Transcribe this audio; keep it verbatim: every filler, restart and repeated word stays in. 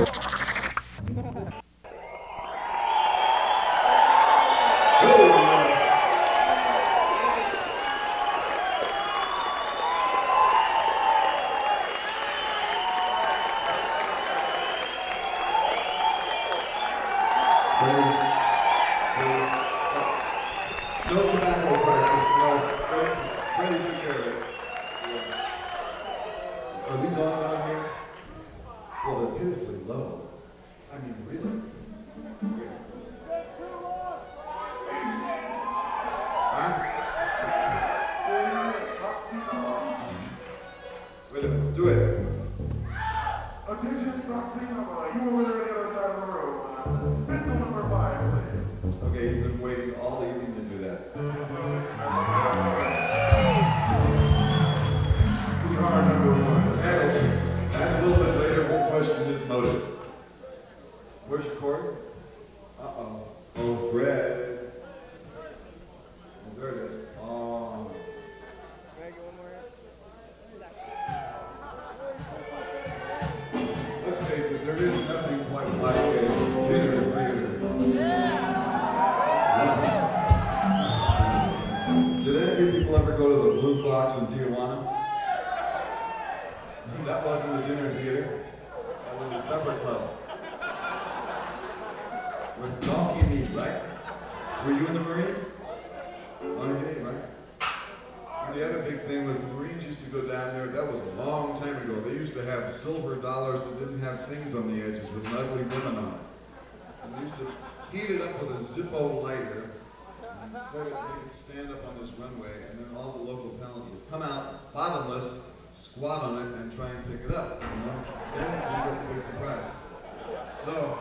No tobacco practice, no. Freddie, Freddie took care of it. Yeah. Are these on down here? Well, they're pitifully low. I mean, really. Huh? Wait a minute, do it. Attention, Proxima, you over there on the other side of the room. Spin the number five, please. Okay, he's been waiting all evening to do that. We are number one. And, and a little bit later, we'll question his motives. Where's your cord? Uh-oh. Oh, Fred. Oh, there it is. Oh. Let's face it, there is nothing quite like a dinner theater. Did any of you people ever go to the Blue Fox in Tijuana? That wasn't a dinner theater. That was a supper club. With donkey meat, right? Were you in the Marines? Donkey meat, right? And the other big thing was the Marines used to go down there. That was a long time ago. They used to have silver dollars that didn't have things on the edges with ugly women on it. And they used to heat it up with a Zippo lighter and set it, make it stand up on this runway, and then all the local talent would come out bottomless, squat on it, and try and pick it up. You know? Yeah, you get the big surprise. So,